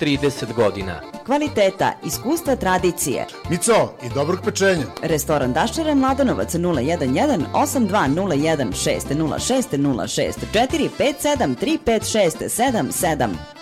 30 godina. Kvaliteta, iskustva, tradicije. Mico i dobrog pečenja. Restoran Daščara Mladenovac 011 8201 606 06 064 57 356 77.